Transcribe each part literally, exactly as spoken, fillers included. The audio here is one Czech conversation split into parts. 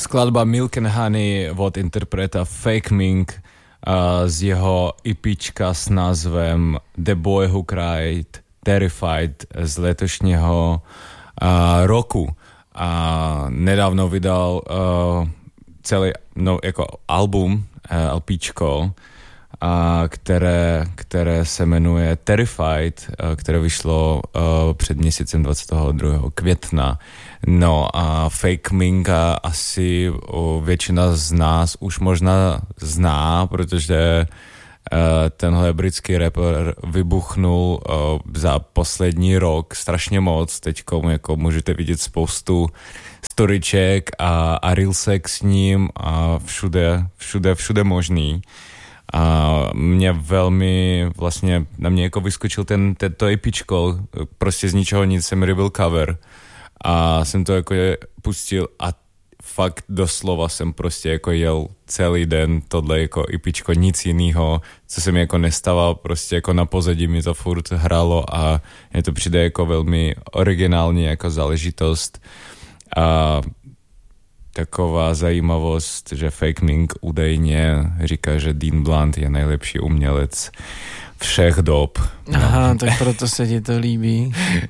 skladba Milk and Honey od interpreta Fake Mink uh, z jeho EPčka s názvem The Boy Who Cried Terrified z letošního uh, roku. A nedávno vydal uh, celý no, jako album, uh, LPčko, a které, které se jmenuje Terrified, které vyšlo uh, před měsícem dvacátého druhého května. No a Fake Minka asi uh, většina z nás už možná zná, protože uh, tenhle britský rapper vybuchnul uh, za poslední rok strašně moc. Teďko jako můžete vidět spoustu storyček a, a reelsek s ním a všude, všude, všude možný. A mě velmi vlastně, na mě jako vyskočil ten, to EPčko, prostě z ničeho nic jsem rybil cover a jsem to jako pustil a fakt doslova jsem prostě jako jel celý den tohle jako EPčko, nic jinýho, co se mi jako nestával, prostě jako na pozadí mi to furt hralo a mě to přijde jako velmi originální jako záležitost. A taková zajímavost, že Fake Mink údajně říká, že Dean Blunt je nejlepší umělec všech dob. No. Aha, tak proto se ti to líbí.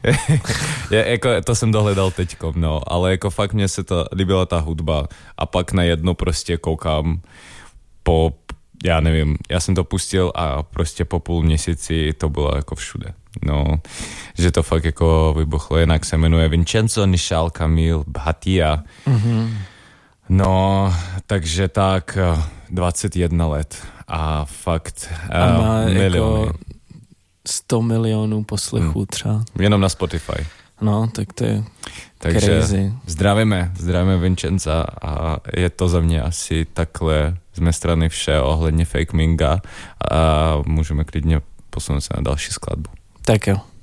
je, jako, to jsem dohledal teďkom, no, ale jako fakt mně se to líbila ta hudba a pak najednou prostě koukám po, já nevím, já jsem to pustil a prostě po půl měsíci to bylo jako všude. No, že to fakt jako vybuchlo, jinak se jmenuje Vincenzo Nishal Camille Bhatia. Mm-hmm. No, takže tak dvacet jedna let a fakt a má uh, miliony. Jako sto milionů poslechů hmm. třeba. Jenom na Spotify. No, tak to je takže crazy. zdravíme, zdravíme Vincenza a je to za mě asi takhle z mé strany vše ohledně Fake Minga a můžeme klidně posunout se na další skladbu. Tak jo.